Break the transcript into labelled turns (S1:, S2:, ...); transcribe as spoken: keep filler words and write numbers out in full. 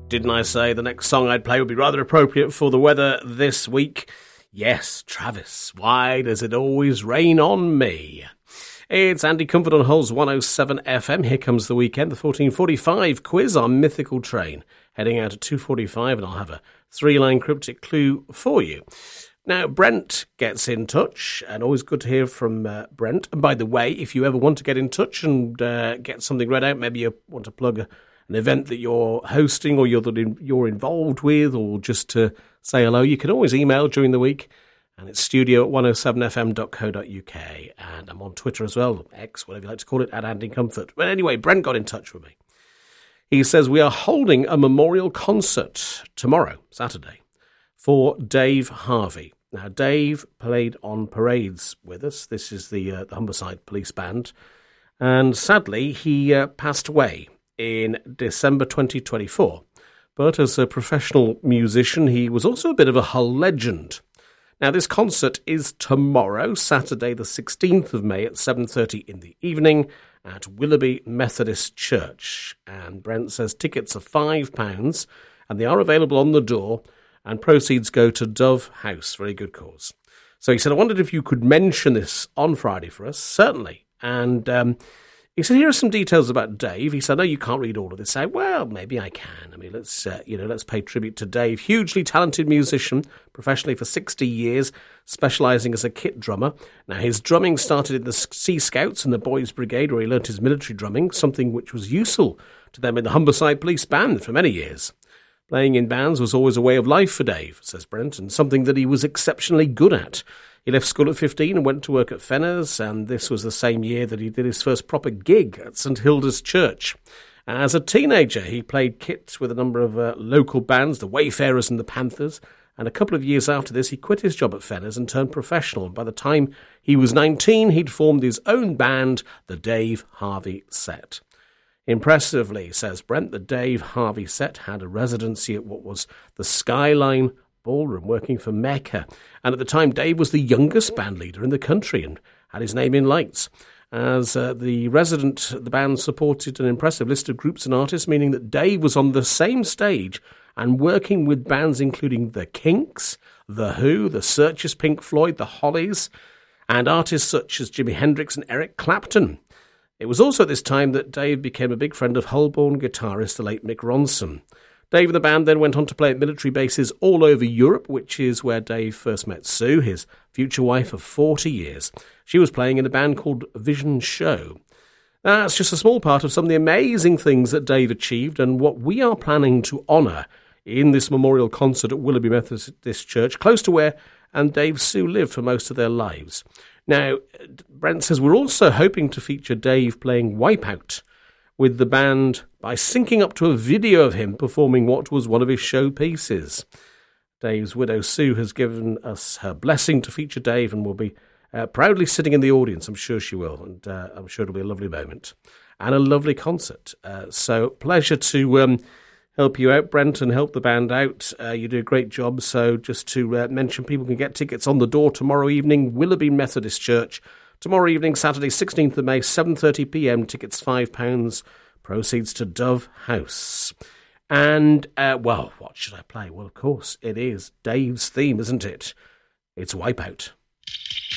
S1: Didn't I say the next song I'd play would be rather appropriate for the weather this week? Yes, Travis, why does it always rain on me? It's Andy Comfort on Hull's one oh seven F M. Here comes the weekend, the fourteen forty-five quiz on Mythical Train. Heading out at two forty-five, and I'll have a three-line cryptic clue for you. Now, Brent gets in touch, and always good to hear from uh, Brent. And by the way, if you ever want to get in touch and uh, get something read out, maybe you want to plug a, an event that you're hosting or you're, that you're involved with, or just to say hello, you can always email during the week. And it's studio at one oh seven f m dot co dot u k. And I'm on Twitter as well, X, whatever you like to call it, at Andy Comfort. But anyway, Brent got in touch with me. He says, we are holding a memorial concert tomorrow, Saturday, for Dave Harvey. Now, Dave played on Parades with us. This is the, uh, the Humberside Police Band. And sadly, he uh, passed away in December twenty twenty-four. But as a professional musician, he was also a bit of a Hull legend. Now, this concert is tomorrow, Saturday the sixteenth of May at seven thirty in the evening at Willoughby Methodist Church. And Brent says tickets are five pounds and they are available on the door, and proceeds go to Dove House. Very good cause. So he said, I wondered if you could mention this on Friday for us. Certainly. And um, he said, here are some details about Dave. He said, no, you can't read all of this out. Well, maybe I can. I mean, let's, uh, you know, let's pay tribute to Dave. Hugely talented musician, professionally for sixty years, specialising as a kit drummer. Now, his drumming started in the Sea Scouts and the Boys Brigade, where he learnt his military drumming, something which was useful to them in the Humberside Police Band for many years. Playing in bands was always a way of life for Dave, says Brent, and something that he was exceptionally good at. He left school at fifteen and went to work at Fenners, and this was the same year that he did his first proper gig at St Hilda's Church. As a teenager, he played kit with a number of uh, local bands, the Wayfarers and the Panthers, and a couple of years after this, he quit his job at Fenners and turned professional. By the time he was nineteen, he'd formed his own band, the Dave Harvey Set. Impressively, says Brent, the Dave Harvey Set had a residency at what was the Skyline Ballroom, working for Mecca. And at the time, Dave was the youngest band leader in the country and had his name in lights. As uh, the resident, the band supported an impressive list of groups and artists, meaning that Dave was on the same stage and working with bands including The Kinks, The Who, The Searchers, Pink Floyd, The Hollies, and artists such as Jimi Hendrix and Eric Clapton. It was also at this time that Dave became a big friend of Hull-born guitarist, the late Mick Ronson. Dave and the band then went on to play at military bases all over Europe, which is where Dave first met Sue, his future wife of forty years. She was playing in a band called Vision Show. That's just a small part of some of the amazing things that Dave achieved and what we are planning to honour in this memorial concert at Willoughby Methodist Church, close to where and Dave Sue lived for most of their lives. Now, Brent says we're also hoping to feature Dave playing Wipeout with the band by syncing up to a video of him performing what was one of his showpieces. Dave's widow Sue has given us her blessing to feature Dave and will be uh, proudly sitting in the audience. I'm sure she will, and uh, I'm sure it'll be a lovely moment and a lovely concert. Uh, so pleasure to um, help you out, Brent, and help the band out. Uh, you do a great job. So just to uh, mention, people can get tickets on the door tomorrow evening, Willoughby Methodist Church. Tomorrow evening, Saturday, sixteenth of May, seven thirty p m. Tickets five pounds. Proceeds to Dove House. And, uh, well, what should I play? Well, of course, it is Dave's theme, isn't it? It's Wipeout.